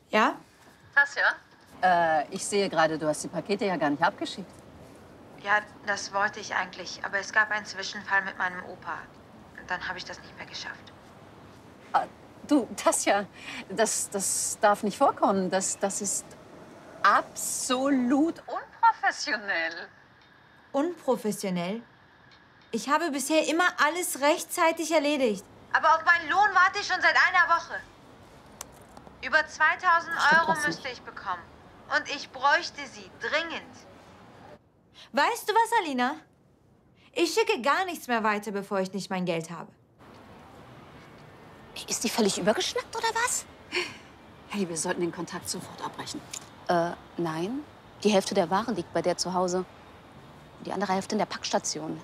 Ja? Tasja? Ich sehe gerade, du hast die Pakete ja gar nicht abgeschickt. Ja, das wollte ich eigentlich. Aber es gab einen Zwischenfall mit meinem Opa. Und dann habe ich das nicht mehr geschafft. Du, Tasja, das darf nicht vorkommen. Das ist absolut unprofessionell. Unprofessionell? Ich habe bisher immer alles rechtzeitig erledigt. Aber auf meinen Lohn warte ich schon seit einer Woche. Über 2000 Euro müsste ich bekommen. Und ich bräuchte sie dringend. Weißt du was, Alina? Ich schicke gar nichts mehr weiter, bevor ich nicht mein Geld habe. Ist die völlig übergeschnappt oder was? Hey, wir sollten den Kontakt sofort abbrechen. Nein. Die Hälfte der Ware liegt bei der zu Hause. Die andere Hälfte in der Packstation.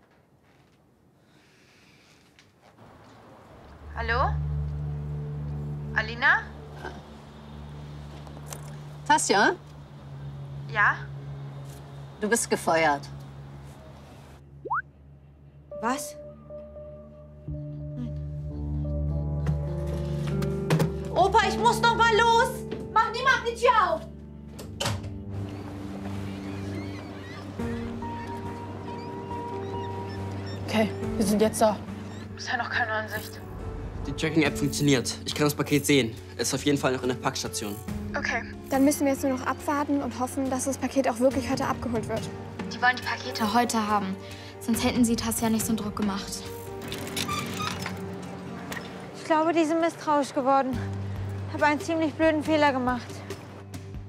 Hallo? Alina? Tasja, Ja? du bist gefeuert. Was? Nein. Opa, ich muss noch mal los! Mach niemand die Tür auf! Okay, wir sind jetzt da. Bisher noch keine Ansicht. Die Tracking-App funktioniert. Ich kann das Paket sehen. Es ist auf jeden Fall noch in der Packstation. Okay, dann müssen wir jetzt nur noch abwarten und hoffen, dass das Paket auch wirklich heute abgeholt wird. Die wollen die Pakete heute haben. Sonst hätten sie Tasja nicht so einen Druck gemacht. Ich glaube, die sind misstrauisch geworden. Habe einen ziemlich blöden Fehler gemacht.